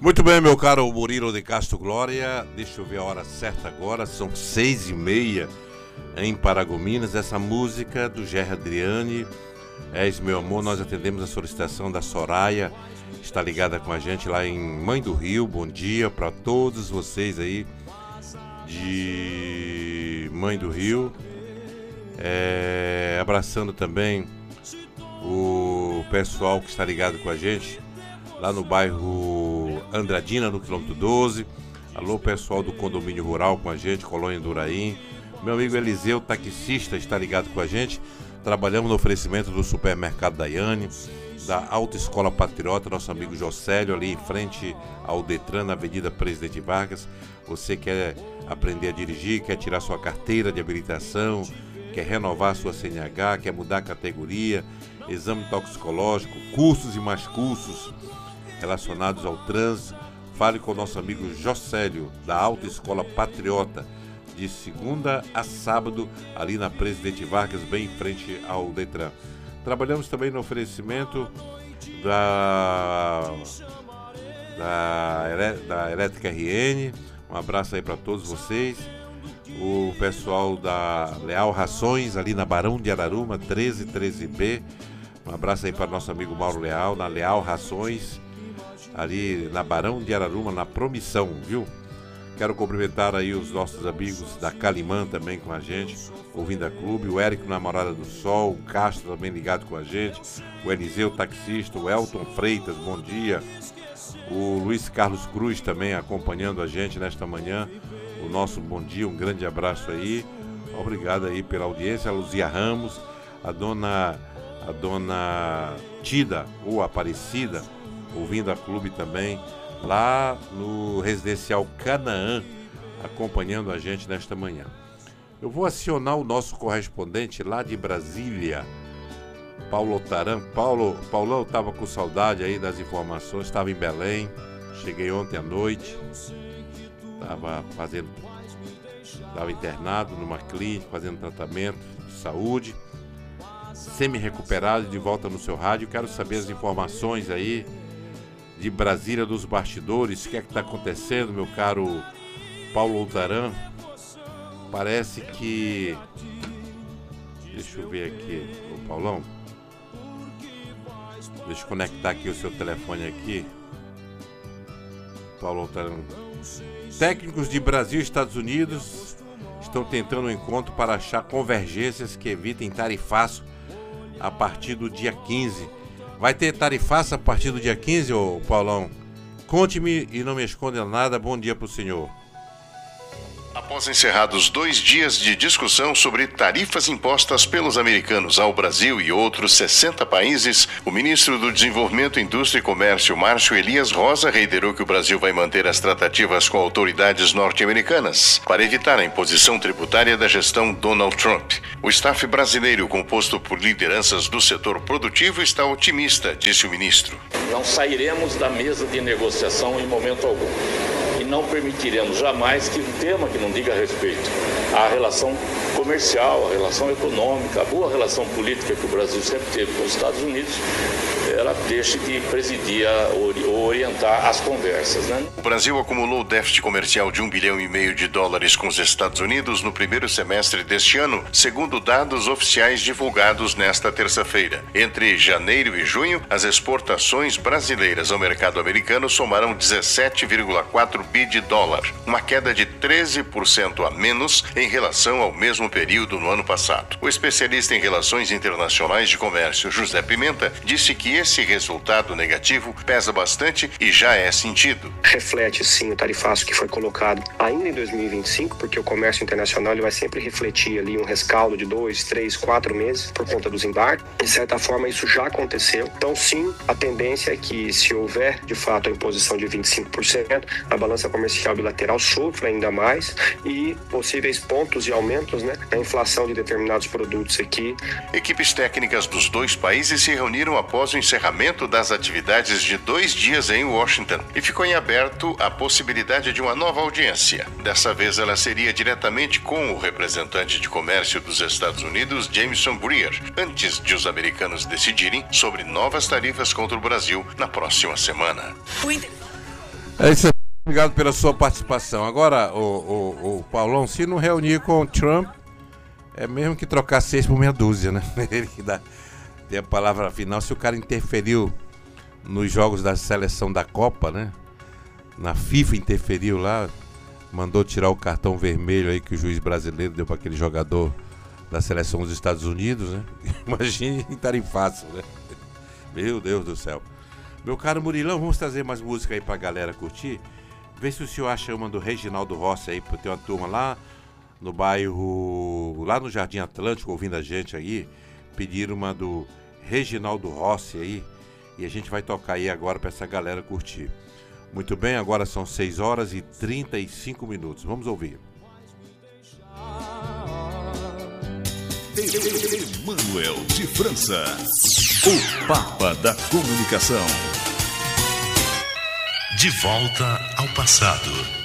Muito bem, meu caro Murilo de Castro Glória. Deixa eu ver a hora certa agora. São 6h30 em Paragominas. Essa música do Gerry Adriane, És Meu Amor. Nós atendemos a solicitação da Soraya. Está ligada com a gente lá em Mãe do Rio. Bom dia para todos vocês aí de Mãe do Rio. Abraçando também o pessoal que está ligado com a gente lá no bairro Andradina, no quilômetro 12. Alô, pessoal do condomínio rural com a gente, Colônia Duraim. Meu amigo Eliseu, taxista, está ligado com a gente. Trabalhamos no oferecimento do supermercado Daiane, da Autoescola Patriota, nosso amigo Jocélio, ali em frente ao Detran, na Avenida Presidente Vargas. Você quer aprender a dirigir, quer tirar sua carteira de habilitação, quer renovar sua CNH, quer mudar a categoria, exame toxicológico, cursos e mais cursos relacionados ao trânsito, fale com o nosso amigo Jocélio, da Autoescola Patriota, de segunda a sábado, ali na Presidente Vargas, bem em frente ao Detran. Trabalhamos também no oferecimento da Elétrica RN. Um abraço aí para todos vocês. O pessoal da Leal Rações, ali na Barão de Araruma, 1313B. Um abraço aí para nosso amigo Mauro Leal, na Leal Rações, ali na Barão de Araruma, na Promissão, viu? Quero cumprimentar aí os nossos amigos da Calimã também com a gente, ouvindo a clube, o Érico na Morada do Sol, o Castro também ligado com a gente, o Eliseu taxista, o Elton Freitas, bom dia, o Luiz Carlos Cruz também acompanhando a gente nesta manhã, o nosso bom dia, um grande abraço aí, obrigado aí pela audiência, a Luzia Ramos, a dona Tida ou Aparecida, ouvindo a clube também, lá no Residencial Canaã, acompanhando a gente nesta manhã. Eu vou acionar o nosso correspondente lá de Brasília, Paulo Otaran. Paulão, estava com saudade aí das informações, estava em Belém, cheguei ontem à noite, estava internado numa clínica, fazendo tratamento de saúde, semi-recuperado, de volta no seu rádio. Quero saber as informações aí de Brasília, dos bastidores, o que é que está acontecendo, meu caro Paulo Otaran? Parece que... Deixa eu ver aqui, ô Paulão. Deixa eu conectar aqui o seu telefone aqui. Paulo Otaran. Técnicos de Brasil e Estados Unidos estão tentando um encontro para achar convergências que evitem tarifaço a partir do dia 15. Vai ter tarifaço a partir do dia 15, ô Paulão? Conte-me e não me esconda nada. Bom dia para o senhor. Após encerrados 2 dias de discussão sobre tarifas impostas pelos americanos ao Brasil e outros 60 países, o ministro do Desenvolvimento, Indústria e Comércio, Márcio Elias Rosa, reiterou que o Brasil vai manter as tratativas com autoridades norte-americanas para evitar a imposição tributária da gestão Donald Trump. O staff brasileiro, composto por lideranças do setor produtivo, está otimista, disse o ministro. Não sairemos da mesa de negociação em momento algum. E não permitiremos jamais que um tema que não diga respeito à relação comercial, à relação econômica, à boa relação política que o Brasil sempre teve com os Estados Unidos, ela deixe de presidir ou orientar as conversas, né? O Brasil acumulou déficit comercial de US$ 1,5 bilhão com os Estados Unidos no primeiro semestre deste ano, segundo dados oficiais divulgados nesta terça-feira. Entre janeiro e junho, as exportações brasileiras ao mercado americano somaram 17,4 bi de dólar, uma queda de 13% a menos em relação ao mesmo período no ano passado. O especialista em relações internacionais de comércio, José Pimenta, disse que esse resultado negativo pesa bastante e já é sentido. Reflete sim o tarifaço que foi colocado ainda em 2025, porque o comércio internacional ele vai sempre refletir ali um rescaldo de 2, 3, 4 meses por conta dos embarques. De certa forma isso já aconteceu. Então sim, a tendência é que se houver de fato a imposição de 25%, a balança comercial bilateral sofra ainda mais e possíveis pontos de aumentos, né, na inflação de determinados produtos aqui. Equipes técnicas dos dois países se reuniram após o encerramento das atividades de 2 dias em Washington e ficou em aberto a possibilidade de uma nova audiência. Dessa vez ela seria diretamente com o representante de comércio dos Estados Unidos, Jameson Breyer, antes de os americanos decidirem sobre novas tarifas contra o Brasil na próxima semana. É isso aí. Obrigado pela sua participação. Agora, o Paulão, se não reunir com o Trump, é mesmo que trocar 6 por meia dúzia, né? Ele que dá, tem a palavra final. Se o cara interferiu nos jogos da seleção da Copa, né? Na FIFA interferiu lá, mandou tirar o cartão vermelho aí que o juiz brasileiro deu para aquele jogador da seleção dos Estados Unidos, né? Imagine estarem fácil, né? Meu Deus do céu. Meu caro Murilão, vamos trazer mais música aí pra galera curtir. Vê se o senhor acha uma do Reginaldo Rossi aí, porque tem uma turma lá no bairro, lá no Jardim Atlântico, ouvindo a gente aí. Pediram uma do Reginaldo Rossi aí, e a gente vai tocar aí agora pra essa galera curtir. Muito bem, agora são 6h35. Vamos ouvir. Emanuel de França, o Papa da Comunicação. De volta ao passado.